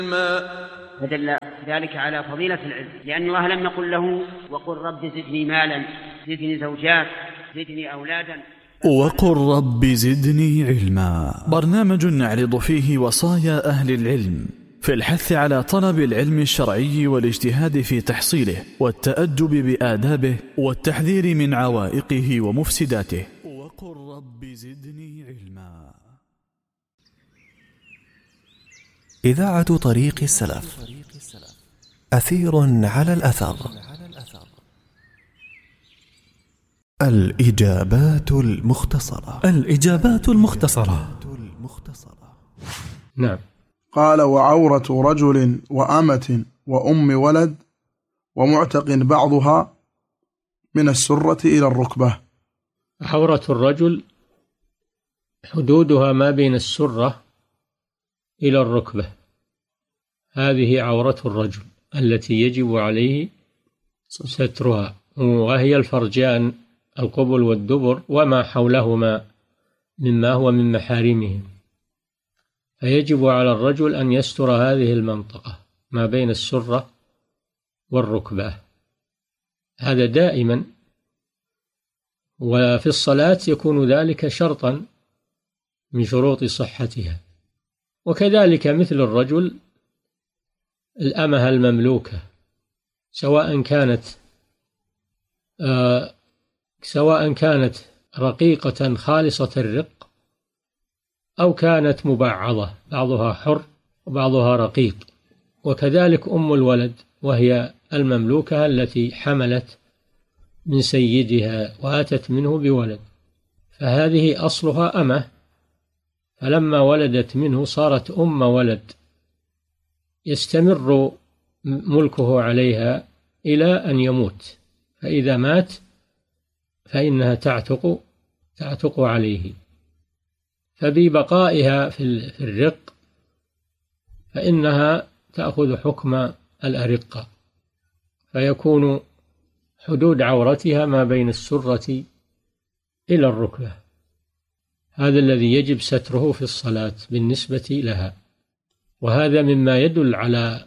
فدل ذلك على فضيلة العلم، لأن الله لم يقل له وقل رب زدني مالا، زدني زوجات، زدني أولادا، وقل رب زدني علما. برنامج نعرض فيه وصايا أهل العلم في الحث على طلب العلم الشرعي والاجتهاد في تحصيله والتأدب بآدابه والتحذير من عوائقه ومفسداته. وقل رب زدني علما. إذاعة طريق السلف، أثير على الأثر. الإجابات المختصرة. الإجابات المختصرة. نعم. قال: وعورة رجل وأمة وأم ولد ومعتق بعضها من السرة إلى الركبة. عورة الرجل حدودها ما بين السرة إلى الركبة، هذه عورة الرجل التي يجب عليه سترها، وهي الفرجان القبل والدبر وما حولهما مما هو من محارمهم، فيجب على الرجل أن يستر هذه المنطقة ما بين السرة والركبة، هذا دائما. وفي الصلاة يكون ذلك شرطا من شروط صحتها. وكذلك مثل الرجل الأمة المملوكة، سواء كانت رقيقة خالصة الرق أو كانت مبعضة، بعضها حر وبعضها رقيق. وكذلك أم الولد وهي المملوكة التي حملت من سيدها وآتت منه بولد، فهذه أصلها أمة، فلما ولدت منه صارت أم ولد يستمر ملكه عليها إلى أن يموت، فإذا مات فإنها تعتق عليه. فببقائها في الرق فإنها تأخذ حكم الأرقة، فيكون حدود عورتها ما بين السرة إلى الركبة، هذا الذي يجب ستره في الصلاة بالنسبة لها. وهذا مما يدل على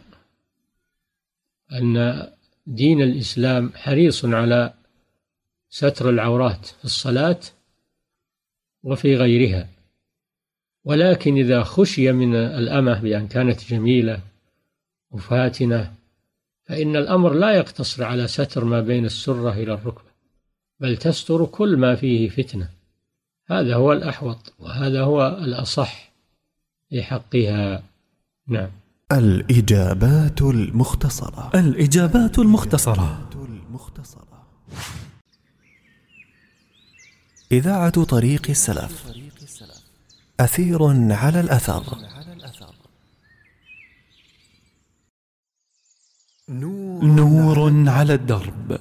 أن دين الإسلام حريص على ستر العورات في الصلاة وفي غيرها. ولكن إذا خشي من الأمة بأن كانت جميلة وفاتنة فإن الأمر لا يقتصر على ستر ما بين السرة إلى الركبة، بل تستر كل ما فيه فتنة، هذا هو الأحوط وهذا هو الأصح لحقها. نعم. الإجابات المختصرة. الإجابات المختصرة. إذاعة طريق السلف، أثير على الأثر. نور على الدرب.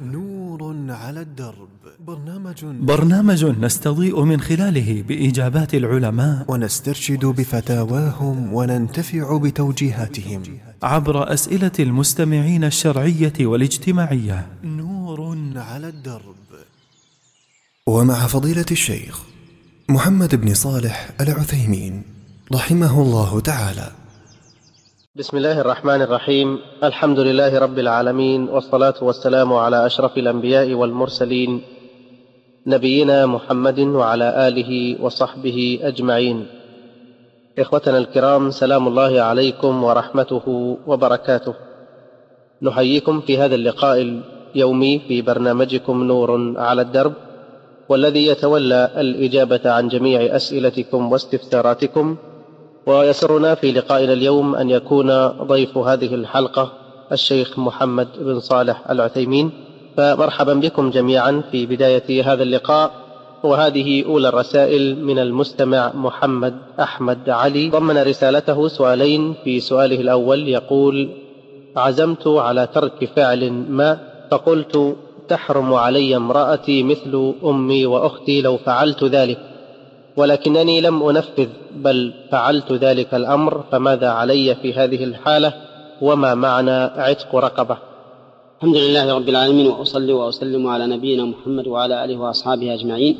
برنامج نستضيء من خلاله بإجابات العلماء ونسترشد بفتاواهم وننتفع بتوجيهاتهم عبر أسئلة المستمعين الشرعية والاجتماعية. نور على الدرب، ومع فضيلة الشيخ محمد بن صالح العثيمين رحمه الله تعالى. بسم الله الرحمن الرحيم. الحمد لله رب العالمين، والصلاة والسلام على أشرف الأنبياء والمرسلين نبينا محمد وعلى آله وصحبه أجمعين. إخوتنا الكرام، سلام الله عليكم ورحمته وبركاته. نحييكم في هذا اللقاء اليومي في برنامجكم نور على الدرب، والذي يتولى الإجابة عن جميع أسئلتكم واستفساراتكم. ويسرنا في لقائنا اليوم أن يكون ضيف هذه الحلقة الشيخ محمد بن صالح العثيمين، فمرحبا بكم جميعا في بداية هذا اللقاء. وهذه أولى الرسائل من المستمع محمد أحمد علي، ضمن رسالته سؤالين. في سؤاله الأول يقول: عزمت على ترك فعل ما، فقلت تحرم علي امرأتي مثل أمي وأختي لو فعلت ذلك، ولكنني لم أنفذ بل فعلت ذلك الأمر، فماذا علي في هذه الحالة؟ وما معنى عتق رقبة؟ الحمد لله رب العالمين، وأصلي وأسلم على نبينا محمد وعلى آله وأصحابه أجمعين.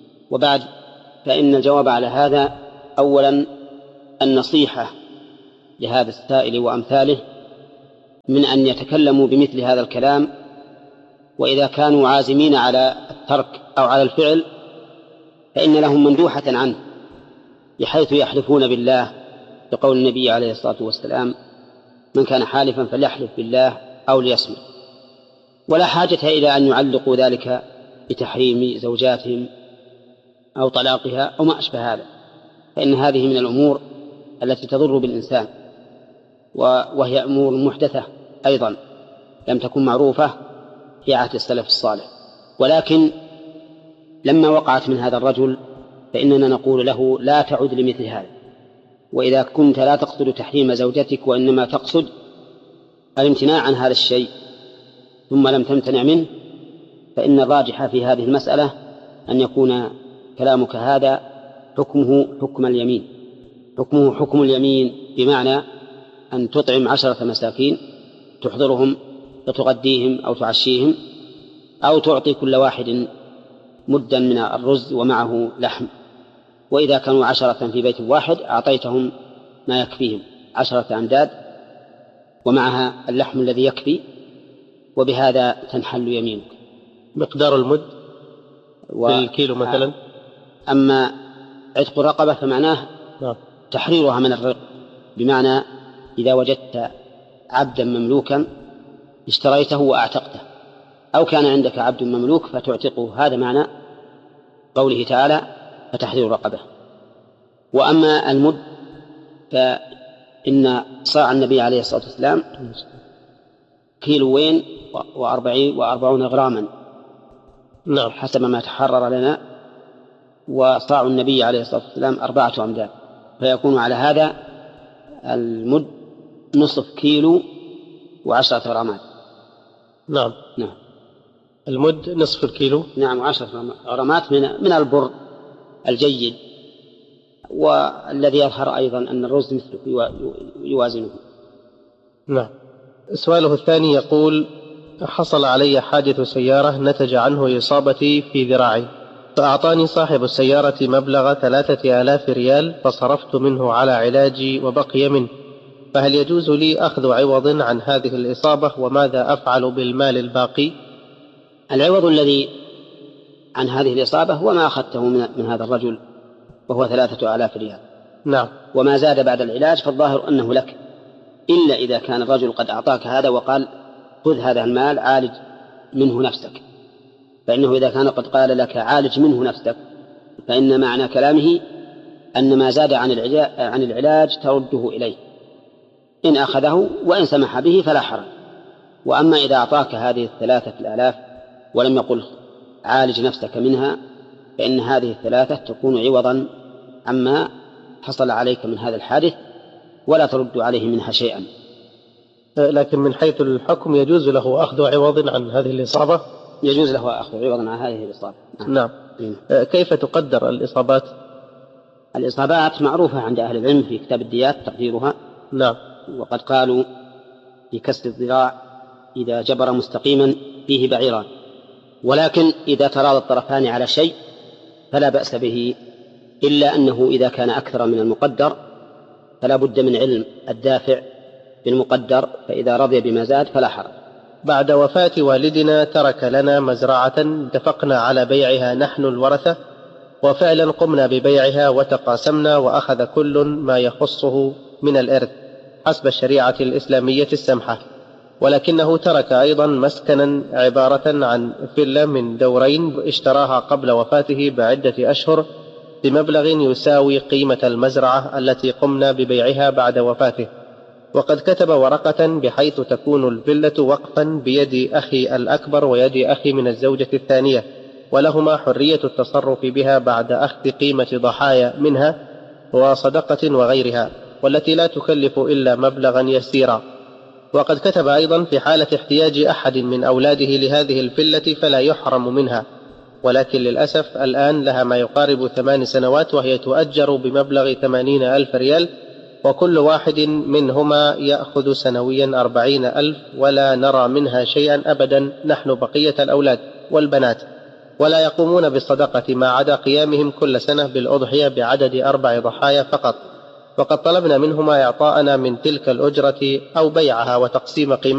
وبعد، فإن الجواب على هذا أولا النصيحة لهذا السائل وأمثاله من أن يتكلموا بمثل هذا الكلام، وإذا كانوا عازمين على الترك أو على الفعل فإن لهم مندوحة عنه، بحيث يحلفون بالله لقول النبي عليه الصلاة والسلام: من كان حالفا فليحلف بالله أو ليصمت. ولا حاجة إلى أن يعلقوا ذلك بتحريم زوجاتهم أو طلاقها أو ما أشبه هذا، فإن هذه من الأمور التي تضر بالإنسان، وهي أمور محدثة أيضا لم تكن معروفة في عهد السلف الصالح. ولكن لما وقعت من هذا الرجل فإننا نقول له: لا تعد لمثل هذا، وإذا كنت لا تقصد تحريم زوجتك وإنما تقصد الامتناع عن هذا الشيء ثم لم تمتنع منه، فإن الراجح في هذه المسألة أن يكون كلامك هذا حكمه حكم اليمين، حكمه حكم اليمين، بمعنى أن تطعم 10 مساكين تحضرهم وتغديهم أو تعشيهم، أو تعطي كل واحد مدا من الرز ومعه لحم، وإذا كانوا 10 في بيت واحد أعطيتهم ما يكفيهم 10 أمداد ومعها اللحم الذي يكفي، وبهذا تنحل يمينك. مقدار المد بالكيلو مثلا. أما عتق الرقبة فمعناه تحريرها من الرق، بمعنى إذا وجدت عبدا مملوكا اشتريته وأعتقته، أو كان عندك عبد مملوك فتعتقه، هذا معنى قوله تعالى: فتحرير رقبة. وأما المد فإن صاع النبي عليه الصلاة والسلام 240 غراما، حسب ما تحرر لنا، وصاع النبي عليه الصلاة والسلام 4 أمداد، فيكون على هذا المد نصف كيلو و10 غرامات. نعم. المد نصف الكيلو. نعم، 10 غرامات من البر الجيد، والذي يظهر أيضا أن الرز مثله يوازنه. نعم. سؤاله الثاني يقول: حصل علي حادث سيارة نتج عنه إصابتي في ذراعي، فأعطاني صاحب السيارة مبلغ 3000 ريال فصرفت منه على علاجي وبقي منه، فهل يجوز لي أخذ عوض عن هذه الإصابة، وماذا أفعل بالمال الباقي؟ العوض الذي عن هذه الإصابة هو ما أخذته من هذا الرجل، وهو 3000 ريال. نعم. وما زاد بعد العلاج فالظاهر أنه لك، إلا إذا كان الرجل قد أعطاك هذا وقال: خذ هذا المال عالج منه نفسك، فإنه إذا كان قد قال لك عالج منه نفسك فإن معنى كلامه أن ما زاد عن العلاج ترده إليه، إن أخذه وإن سمح به فلا حرج. وأما إذا أعطاك هذه 3000 ولم يقل عالج نفسك منها، فإن هذه 3 تكون عوضا عما حصل عليك من هذا الحادث، ولا ترد عليه منها شيئا. لكن من حيث الحكم يجوز له أخذ عوض عن هذه الإصابة؟ يجوز له أخذ عوضا عن هذه الإصابة. نعم. كيف تقدر الإصابات؟ الإصابات معروفة عند أهل العلم في كتاب الديات تقديرها. نعم. وقد قالوا في كسر الذراع إذا جبر مستقيما فيه بعيران، ولكن إذا تراضى الطرفان على شيء فلا بأس به، إلا أنه إذا كان أكثر من المقدر فلا بد من علم الدافع بالمقدر، فإذا رضي بما زاد فلا حرج. بعد وفاة والدنا ترك لنا مزرعة اتفقنا على بيعها نحن الورثة، وفعلا قمنا ببيعها وتقاسمنا، وأخذ كل ما يخصه من الإرث حسب الشريعة الإسلامية السمحة، ولكنه ترك أيضا مسكنا عبارة عن فيلا من دورين اشتراها قبل وفاته بعدة أشهر بمبلغ يساوي قيمة المزرعة التي قمنا ببيعها بعد وفاته، وقد كتب ورقة بحيث تكون الفيلة وقفا بيد أخي الأكبر ويد أخي من الزوجة الثانية، ولهما حرية التصرف بها بعد أخذ قيمة ضحايا منها وصدقة وغيرها، والتي لا تكلف إلا مبلغا يسيرا. وقد كتب أيضا في حالة احتياج أحد من أولاده لهذه الفيلة فلا يحرم منها، ولكن للأسف الآن لها ما يقارب 8 سنوات وهي تؤجر بمبلغ 80,000 ريال، وكل واحد منهما يأخذ سنويا 40,000، ولا نرى منها شيئا أبدا نحن بقية الأولاد والبنات، ولا يقومون بالصدقة ما عدا قيامهم كل سنة بالأضحية بعدد 4 ضحايا فقط، وقد طلبنا منهما إعطاءنا من تلك الأجرة أو بيعها وتقسيم قيمتها